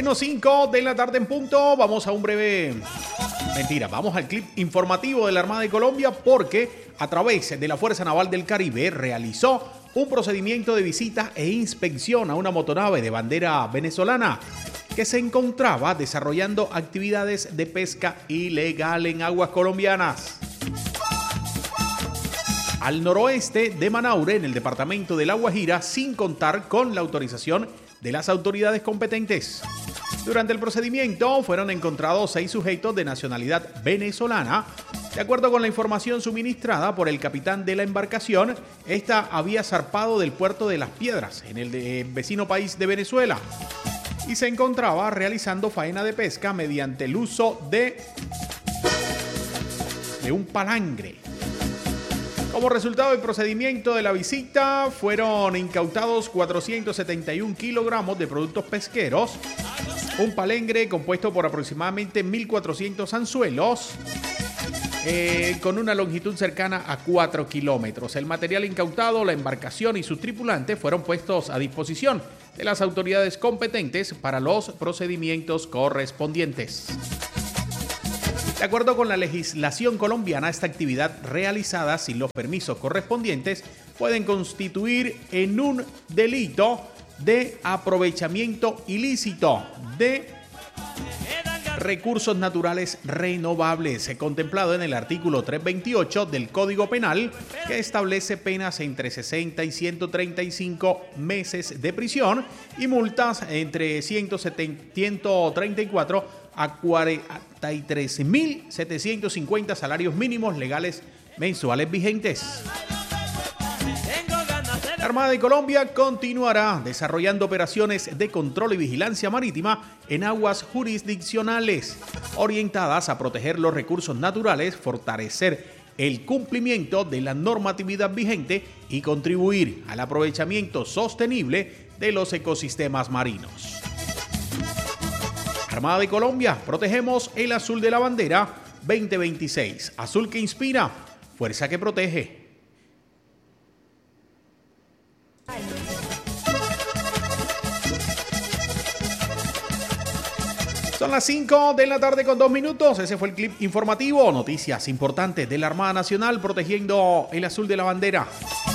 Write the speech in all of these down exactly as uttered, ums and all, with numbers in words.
Bueno, cinco de la tarde en punto. Vamos a un breve... Mentira, vamos al clip informativo de la Armada de Colombia porque a través de la Fuerza Naval del Caribe realizó un procedimiento de visita e inspección a una motonave de bandera venezolana que se encontraba desarrollando actividades de pesca ilegal en aguas colombianas. Al noroeste de Manaure, en el departamento de La Guajira, sin contar con la autorización de las autoridades competentes. Durante el procedimiento fueron encontrados seis sujetos de nacionalidad venezolana. De acuerdo con la información suministrada por el capitán de la embarcación, esta había zarpado del puerto de Las Piedras, en el de, eh, vecino país de Venezuela, y se encontraba realizando faena de pesca mediante el uso de, de un palangre. Como resultado del procedimiento de la visita, fueron incautados cuatrocientos setenta y un kilogramos de productos pesqueros, un palangre compuesto por aproximadamente mil cuatrocientos anzuelos, eh, con una longitud cercana a cuatro kilómetros. El material incautado, la embarcación y sus tripulantes fueron puestos a disposición de las autoridades competentes para los procedimientos correspondientes. De acuerdo con la legislación colombiana, esta actividad realizada sin los permisos correspondientes pueden constituir en un delito de aprovechamiento ilícito de recursos naturales renovables, contemplado en el artículo trescientos veintiocho del Código Penal, que establece penas entre sesenta y ciento treinta y cinco meses de prisión y multas entre ciento treinta y cuatro a cuarenta y tres mil setecientos cincuenta salarios mínimos legales mensuales vigentes. La Armada de Colombia continuará desarrollando operaciones de control y vigilancia marítima en aguas jurisdiccionales, orientadas a proteger los recursos naturales, fortalecer el cumplimiento de la normatividad vigente y contribuir al aprovechamiento sostenible de los ecosistemas marinos. Armada de Colombia, protegemos el azul de la bandera veinte veintiséis. Azul que inspira, fuerza que protege. Son las cinco de la tarde con dos minutos. Ese fue el clip informativo. Noticias importantes de la Armada Nacional protegiendo el azul de la bandera.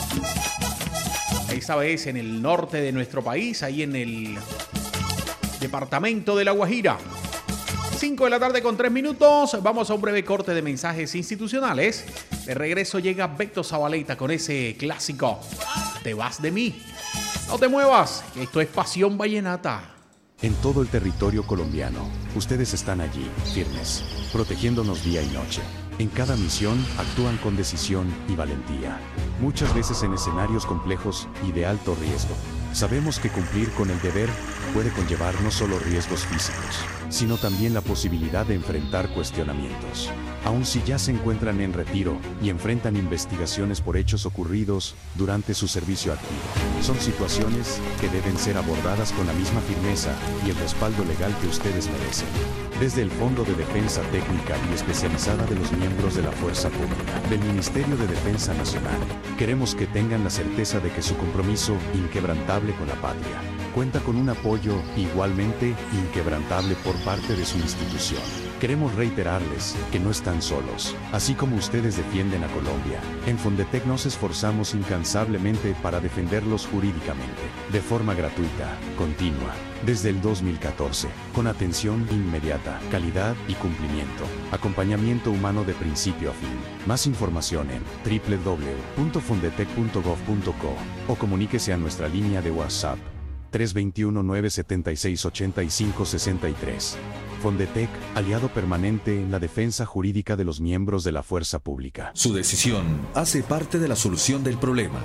Esta vez en el norte de nuestro país, ahí en el departamento de La Guajira. cinco de la tarde con tres minutos. Vamos a un breve corte de mensajes institucionales. De regreso llega Beto Zabaleta con ese clásico Te vas de mí. No te muevas, que esto es Pasión Vallenata. En todo el territorio colombiano, ustedes están allí, firmes, protegiéndonos día y noche. En cada misión, actúan con decisión y valentía. Muchas veces en escenarios complejos y de alto riesgo. Sabemos que cumplir con el deber puede conllevar no solo riesgos físicos, sino también la posibilidad de enfrentar cuestionamientos. Aun si ya se encuentran en retiro y enfrentan investigaciones por hechos ocurridos durante su servicio activo. Son situaciones que deben ser abordadas con la misma firmeza y el respaldo legal que ustedes merecen. Desde el Fondo de Defensa Técnica y Especializada de los miembros de la Fuerza Pública del Ministerio de Defensa Nacional, queremos que tengan la certeza de que su compromiso inquebrantable con la patria cuenta con un apoyo igualmente inquebrantable por parte de su institución. Queremos reiterarles que no están solos. Así como ustedes defienden a Colombia, en Fondetec nos esforzamos incansablemente para defenderlos jurídicamente, de forma gratuita, continua, desde el dos mil catorce, con atención inmediata, calidad y cumplimiento. Acompañamiento humano de principio a fin. Más información en doble u doble u doble u punto fondetec punto gov punto co o comuníquese a nuestra línea de WhatsApp tres dos uno, nueve siete seis, ocho cinco seis tres. Fondetec, aliado permanente en la defensa jurídica de los miembros de la fuerza pública. Su decisión hace parte de la solución del problema.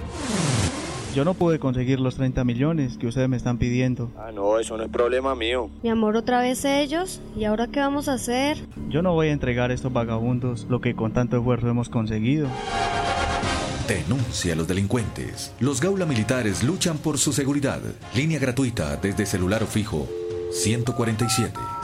Yo no pude conseguir los treinta millones que ustedes me están pidiendo. Ah, no, eso no es problema mío. Mi amor, otra vez ellos. ¿Y ahora qué vamos a hacer? Yo no voy a entregar a estos vagabundos lo que con tanto esfuerzo hemos conseguido. Denuncia a los delincuentes. Los Gaula Militares luchan por su seguridad. Línea gratuita desde celular o fijo ciento cuarenta y siete.